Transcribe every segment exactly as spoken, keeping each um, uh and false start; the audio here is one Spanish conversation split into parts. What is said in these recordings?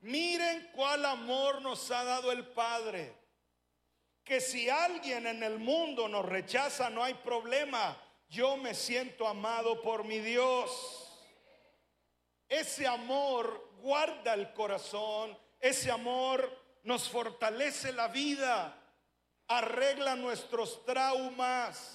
Miren cuál amor nos ha dado el Padre, que si alguien en el mundo nos rechaza, no hay problema. Yo me siento amado por mi Dios. Ese amor guarda el corazón, ese amor nos fortalece la vida, arregla nuestros traumas.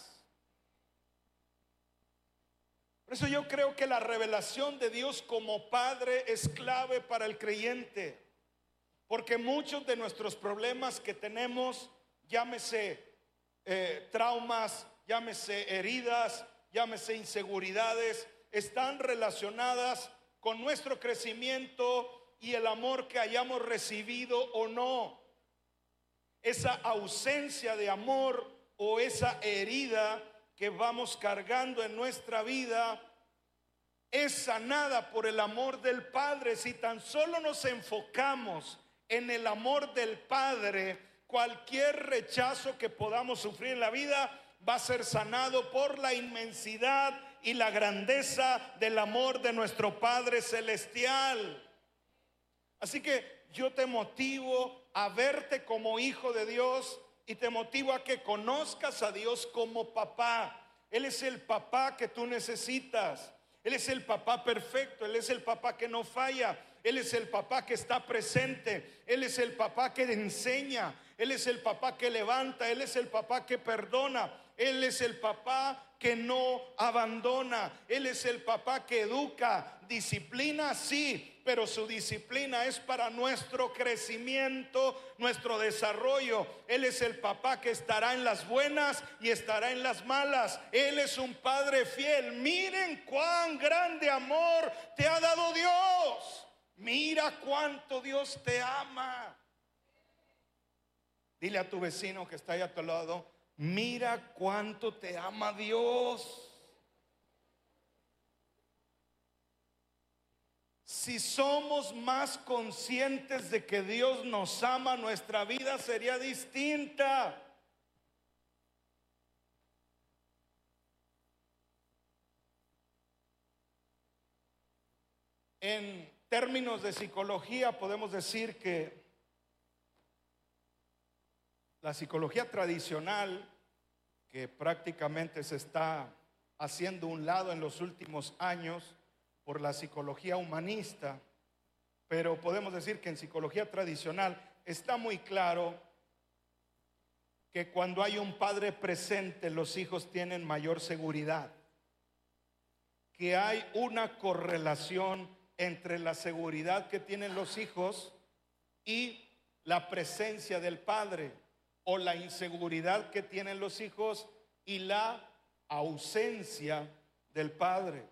Por eso yo creo que la revelación de Dios como Padre es clave para el creyente, porque muchos de nuestros problemas que tenemos, llámese eh, traumas, llámese heridas, llámese inseguridades, están relacionadas con nuestro crecimiento y el amor que hayamos recibido o no. Esa ausencia de amor o esa herida que vamos cargando en nuestra vida es sanada por el amor del Padre. Si tan solo nos enfocamos en el amor del Padre, cualquier rechazo que podamos sufrir en la vida va a ser sanado por la inmensidad y la grandeza del amor de nuestro Padre Celestial. Así que yo te motivo a verte como hijo de Dios y te motivo a que conozcas a Dios como papá. Él es el papá que tú necesitas. Él es el papá perfecto. Él es el papá que no falla. Él es el papá que está presente. Él es el papá que enseña. Él es el papá que levanta. Él es el papá que perdona. Él es el papá que no abandona. Él es el papá que educa, disciplina, sí, pero su disciplina es para nuestro crecimiento, nuestro desarrollo. Él es el papá que estará en las buenas y estará en las malas. Él es un padre fiel. Miren cuán grande amor te ha dado Dios. Mira cuánto Dios te ama. Dile a tu vecino que está ahí a tu lado: mira cuánto te ama Dios. Si somos más conscientes de que Dios nos ama, nuestra vida sería distinta. En términos de psicología podemos decir que la psicología tradicional, que prácticamente se está haciendo un lado en los últimos años por la psicología humanista, pero podemos decir que en psicología tradicional está muy claro que cuando hay un padre presente, los hijos tienen mayor seguridad, que hay una correlación entre la seguridad que tienen los hijos y la presencia del padre, o la inseguridad que tienen los hijos y la ausencia del padre.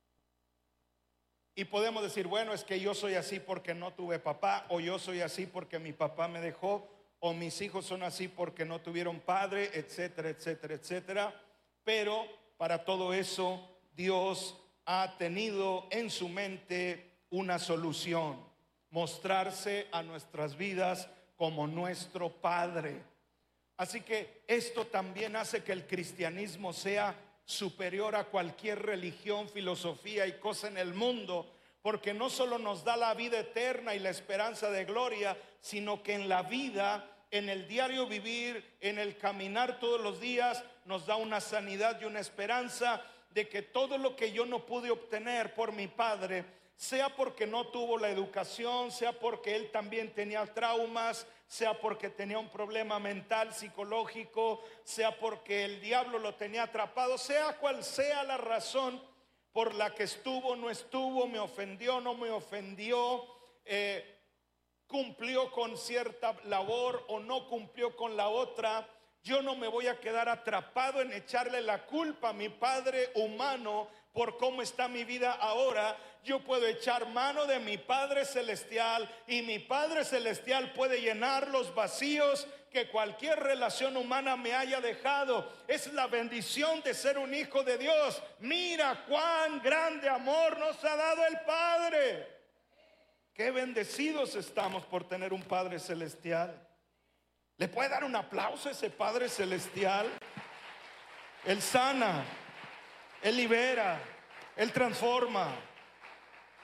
Y podemos decir, bueno, es que yo soy así porque no tuve papá, o yo soy así porque mi papá me dejó, o mis hijos son así porque no tuvieron padre, etcétera, etcétera, etcétera. Pero para todo eso Dios ha tenido en su mente una solución: mostrarse a nuestras vidas como nuestro Padre. Así que esto también hace que el cristianismo sea superior a cualquier religión, filosofía y cosa en el mundo, porque no solo nos da la vida eterna y la esperanza de gloria, sino que en la vida, en el diario vivir, en el caminar todos los días, nos da una sanidad y una esperanza de que todo lo que yo no pude obtener por mi padre, sea porque no tuvo la educación, sea porque él también tenía traumas, sea porque tenía un problema mental, psicológico, sea porque el diablo lo tenía atrapado, sea cual sea la razón por la que estuvo, no estuvo, me ofendió, no me ofendió, eh, cumplió con cierta labor o no cumplió con la otra. Yo no me voy a quedar atrapado en echarle la culpa a mi padre humano por cómo está mi vida ahora. Yo puedo echar mano de mi Padre Celestial, y mi Padre Celestial puede llenar los vacíos que cualquier relación humana me haya dejado. Es la bendición de ser un hijo de Dios. Mira cuán grande amor nos ha dado el Padre. Qué bendecidos estamos por tener un Padre Celestial. ¿Le puede dar un aplauso a ese Padre Celestial? Él sana, Él libera, Él transforma.